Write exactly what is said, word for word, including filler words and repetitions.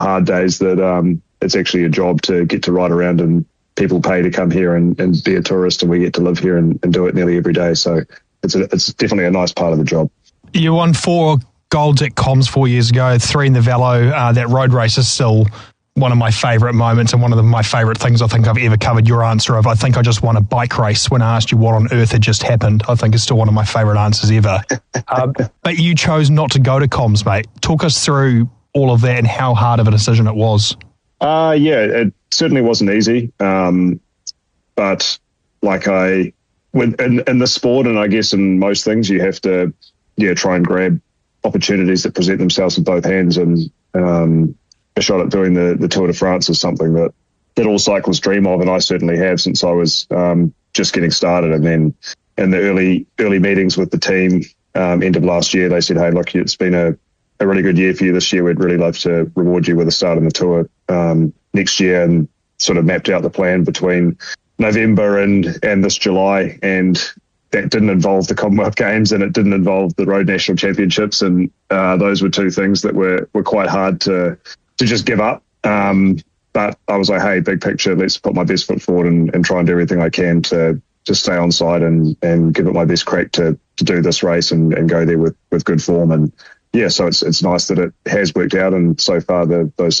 hard days that um, it's actually a job to get to ride around, and people pay to come here and, and be a tourist, and we get to live here and, and do it nearly every day. So it's a, it's definitely a nice part of the job. You won four golds at Comms four years ago, three in the Velo. Uh, that road race is still one of my favourite moments and one of the, my favourite things I think I've ever covered. Your answer of, I think I just won a bike race, when I asked you what on earth had just happened, I think is still one of my favourite answers ever. um, but you chose not to go to Comms, mate. Talk us through all of that and how hard of a decision it was. Uh, yeah, it certainly wasn't easy. Um, but like I, when, in, in the sport, and I guess in most things, you have to, yeah, try and grab opportunities that present themselves with both hands. And um, a shot at doing the, the Tour de France is something that, that all cyclists dream of, and I certainly have since I was um, just getting started. And then in the early early meetings with the team, um, end of last year, they said, hey, look, it's been a, a really good year for you this year. We'd really love to reward you with a start in the Tour um, next year, and sort of mapped out the plan between November and, and this July. And that didn't involve the Commonwealth Games, and it didn't involve the Road National Championships. And uh, those were two things that were, were quite hard to, to just give up. Um, but I was like, hey, big picture, let's put my best foot forward and, and try and do everything I can to, to stay on side and, and give it my best crack to, to do this race and, and go there with, with good form. And yeah, so it's, it's nice that it has worked out. And so far, the, those